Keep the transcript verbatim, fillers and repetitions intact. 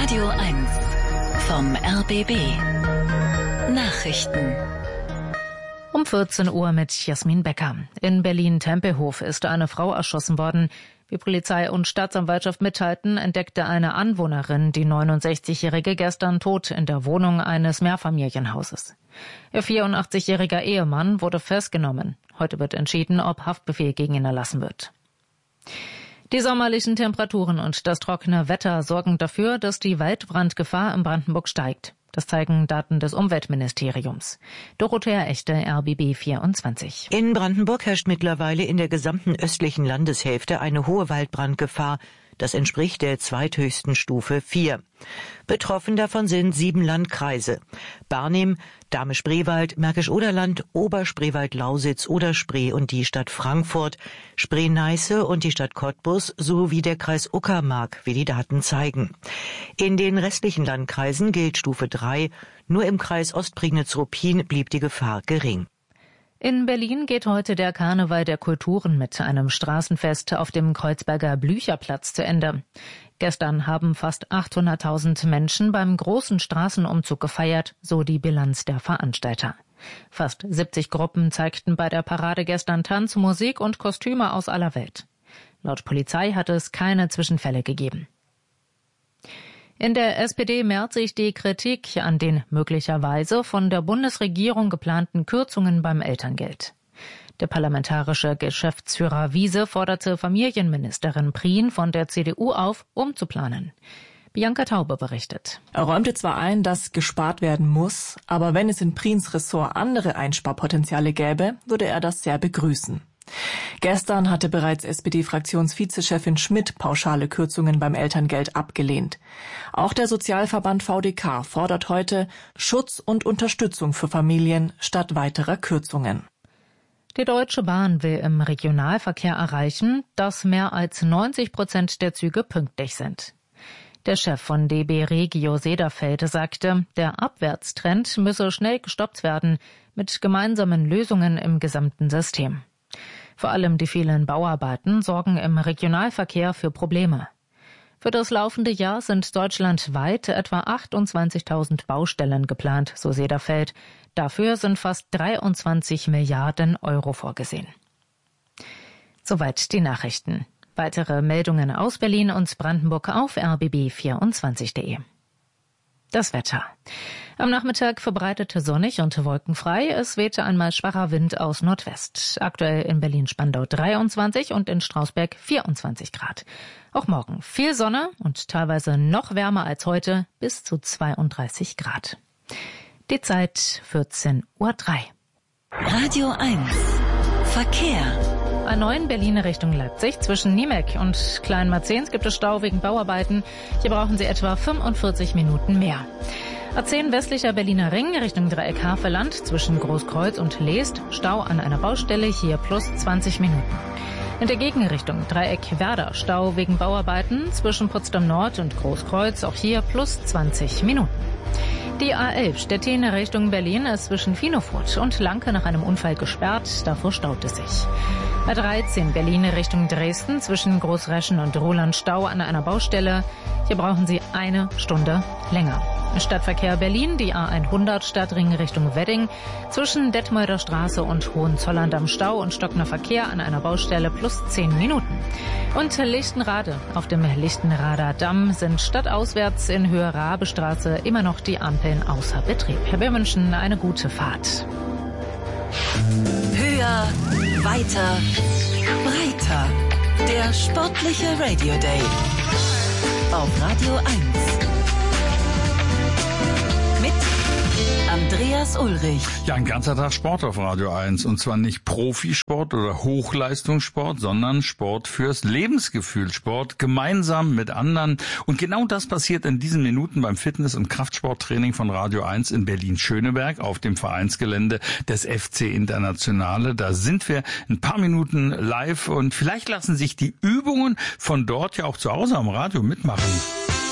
Radio eins vom R B B. Nachrichten. Um vierzehn Uhr mit Jasmin Becker. In Berlin-Tempelhof ist eine Frau erschossen worden. Wie Polizei und Staatsanwaltschaft mitteilten, entdeckte eine Anwohnerin die neunundsechzigjährige gestern tot in der Wohnung eines Mehrfamilienhauses. Ihr vierundachtzigjähriger Ehemann wurde festgenommen. Heute wird entschieden, ob Haftbefehl gegen ihn erlassen wird. Die sommerlichen Temperaturen und das trockene Wetter sorgen dafür, dass die Waldbrandgefahr in Brandenburg steigt. Das zeigen Daten des Umweltministeriums. Dorothea Echte, R B B vierundzwanzig. In Brandenburg herrscht mittlerweile in der gesamten östlichen Landeshälfte eine hohe Waldbrandgefahr. Das entspricht der zweithöchsten Stufe vier. Betroffen davon sind sieben Landkreise: Barnim, Dahme-Spreewald, Märkisch-Oderland, Oberspreewald-Lausitz, Oder-Spree und die Stadt Frankfurt, Spree-Neiße und die Stadt Cottbus sowie der Kreis Uckermark, wie die Daten zeigen. In den restlichen Landkreisen gilt Stufe drei. Nur im Kreis Ostprignitz-Ruppin blieb die Gefahr gering. In Berlin geht heute der Karneval der Kulturen mit einem Straßenfest auf dem Kreuzberger Blücherplatz zu Ende. Gestern haben fast achthunderttausend Menschen beim großen Straßenumzug gefeiert, so die Bilanz der Veranstalter. Fast siebzig Gruppen zeigten bei der Parade gestern Tanz, Musik und Kostüme aus aller Welt. Laut Polizei hat es keine Zwischenfälle gegeben. In der S P D mehrt sich die Kritik an den möglicherweise von der Bundesregierung geplanten Kürzungen beim Elterngeld. Der parlamentarische Geschäftsführer Wiese forderte Familienministerin Prien von der C D U auf, umzuplanen. Bianca Taube berichtet. Er räumte zwar ein, dass gespart werden muss, aber wenn es in Priens Ressort andere Einsparpotenziale gäbe, würde er das sehr begrüßen. Gestern hatte bereits S P D-Fraktionsvizechefin Schmidt pauschale Kürzungen beim Elterngeld abgelehnt. Auch der Sozialverband V D K fordert heute Schutz und Unterstützung für Familien statt weiterer Kürzungen. Die Deutsche Bahn will im Regionalverkehr erreichen, dass mehr als neunzig Prozent der Züge pünktlich sind. Der Chef von D B Regio Sederfeld sagte, der Abwärtstrend müsse schnell gestoppt werden mit gemeinsamen Lösungen im gesamten System. Vor allem die vielen Bauarbeiten sorgen im Regionalverkehr für Probleme. Für das laufende Jahr sind deutschlandweit etwa achtundzwanzigtausend Baustellen geplant, so Sederfeld. Dafür sind fast dreiundzwanzig Milliarden Euro vorgesehen. Soweit die Nachrichten. Weitere Meldungen aus Berlin und Brandenburg auf r b b vierundzwanzig punkt d e. Das Wetter. Am Nachmittag verbreitete sonnig und wolkenfrei. Es wehte einmal schwacher Wind aus Nordwest. Aktuell in Berlin-Spandau dreiundzwanzig und in Strausberg vierundzwanzig Grad. Auch morgen viel Sonne und teilweise noch wärmer als heute, bis zu zweiunddreißig Grad. Die Zeit vierzehn Uhr drei. Radio eins. Verkehr. A neun Berlin Richtung Leipzig. Zwischen Niemek und Kleinmarzens gibt es Stau wegen Bauarbeiten. Hier brauchen Sie etwa fünfundvierzig Minuten mehr. A zehn westlicher Berliner Ring Richtung Dreieck Havelland. Zwischen Großkreuz und Leest. Stau an einer Baustelle. Hier plus zwanzig Minuten. In der Gegenrichtung Dreieck Werder. Stau wegen Bauarbeiten. Zwischen Potsdam Nord und Großkreuz. Auch hier plus zwanzig Minuten. Die A elf Stettin Richtung Berlin ist zwischen Finofurt und Lanke nach einem Unfall gesperrt. Davor staut es sich. A dreizehn Berlin Richtung Dresden zwischen Großreschen und Roland Stau an einer Baustelle. Hier brauchen Sie eine Stunde länger. Stadtverkehr Berlin, die A hundert Stadtring Richtung Wedding. Zwischen Detmolder Straße und Hohenzollern am Stau und stockender Verkehr an einer Baustelle plus zehn Minuten. Und Lichtenrade. Auf dem Lichtenrader Damm sind stadtauswärts in Höhe Rabestraße immer noch die Ampeln außer Betrieb. Wir wünschen eine gute Fahrt. Höher, weiter, breiter. Der sportliche Radio Day auf Radio eins. Mit Andreas Ulrich. Ja, ein ganzer Tag Sport auf Radio eins. Und zwar nicht Profisport oder Hochleistungssport, sondern Sport fürs Lebensgefühl. Sport gemeinsam mit anderen. Und genau das passiert in diesen Minuten beim Fitness- und Kraftsporttraining von Radio eins in Berlin-Schöneberg auf dem Vereinsgelände des F C Internationale. Da sind wir ein paar Minuten live und vielleicht lassen sich die Übungen von dort ja auch zu Hause am Radio mitmachen.